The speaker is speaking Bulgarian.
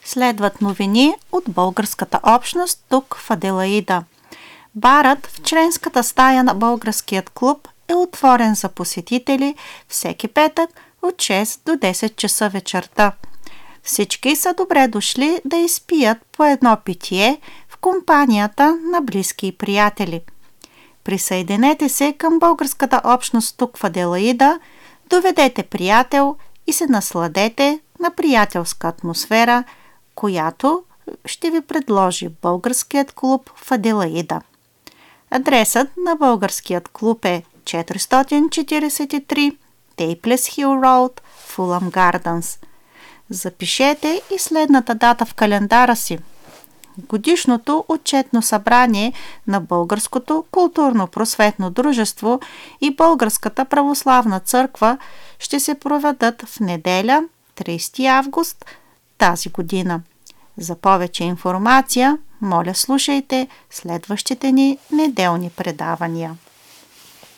Следват новини от българската общност тук в Аделаида. Барът в членската стая на българският клуб е отворен за посетители всеки петък от 6 до 10 часа вечерта. Всички са добре дошли да изпият по едно питие в компанията на близки и приятели. Присъединете се към българската общност тук в Аделаида, доведете приятел и се насладете на приятелска атмосфера, която ще ви предложи българският клуб в Аделаида. Адресът на българският клуб е 443 Тейплес Хил Роуд, Фулъм Гардънс. Запишете и следната дата в календара си. Годишното отчетно събрание на Българското културно-просветно дружество и Българската православна църква ще се проведат в неделя, 30 август тази година. За повече информация, моля слушайте следващите ни неделни предавания.